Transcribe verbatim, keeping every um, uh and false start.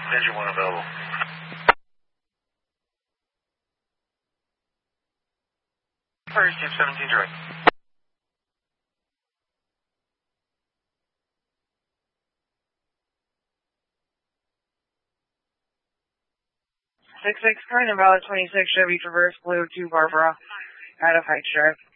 Engine one available. First, Team seventeen direct. six six, current invalid twenty-six Chevy Traverse Blue to Barbara, out of Heights Drive.